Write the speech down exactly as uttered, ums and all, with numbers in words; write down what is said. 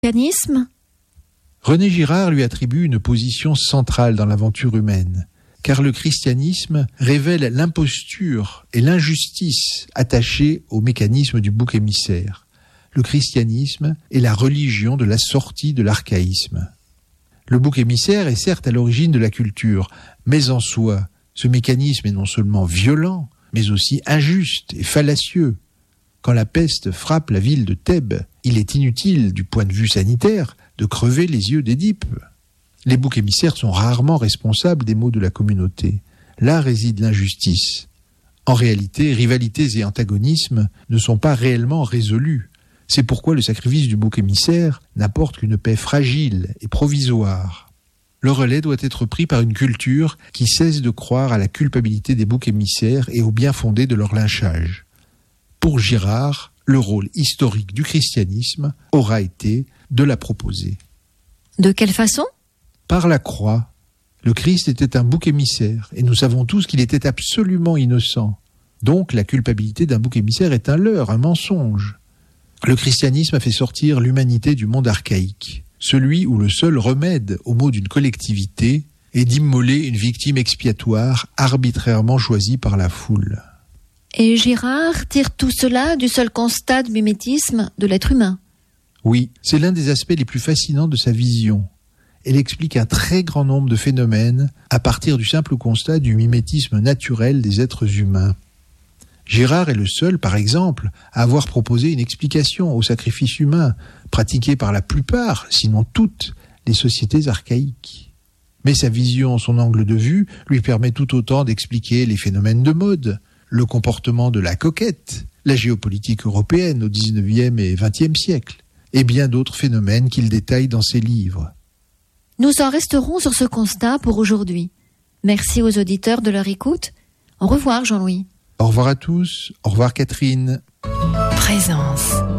christianisme ? René Girard lui attribue une position centrale dans l'aventure humaine, car le christianisme révèle l'imposture et l'injustice attachées au mécanisme du bouc émissaire. Le christianisme est la religion de la sortie de l'archaïsme. Le bouc émissaire est certes à l'origine de la culture, mais en soi, ce mécanisme est non seulement violent, mais aussi injuste et fallacieux. Quand la peste frappe la ville de Thèbes, il est inutile, du point de vue sanitaire, de crever les yeux d'Édipe. Les boucs émissaires sont rarement responsables des maux de la communauté. Là réside l'injustice. En réalité, rivalités et antagonismes ne sont pas réellement résolus. C'est pourquoi le sacrifice du bouc émissaire n'apporte qu'une paix fragile et provisoire. Le relais doit être pris par une culture qui cesse de croire à la culpabilité des boucs émissaires et au bien fondé de leur lynchage. Pour Girard, le rôle historique du christianisme aura été de la proposer. De quelle façon ? Par la croix. Le Christ était un bouc émissaire, et nous savons tous qu'il était absolument innocent. Donc la culpabilité d'un bouc émissaire est un leurre, un mensonge. Le christianisme a fait sortir l'humanité du monde archaïque, celui où le seul remède aux maux d'une collectivité est d'immoler une victime expiatoire arbitrairement choisie par la foule. Et Girard tire tout cela du seul constat de mimétisme de l'être humain. Oui, c'est l'un des aspects les plus fascinants de sa vision. Elle explique un très grand nombre de phénomènes à partir du simple constat du mimétisme naturel des êtres humains. Girard est le seul, par exemple, à avoir proposé une explication au sacrifice humain, pratiqué par la plupart, sinon toutes, les sociétés archaïques. Mais sa vision, son angle de vue, lui permet tout autant d'expliquer les phénomènes de mode, le comportement de la coquette, la géopolitique européenne au dix-neuvième et vingtième siècle, et bien d'autres phénomènes qu'il détaille dans ses livres. Nous en resterons sur ce constat pour aujourd'hui. Merci aux auditeurs de leur écoute. Au revoir Jean-Louis. Au revoir à tous. Au revoir Catherine. Présence.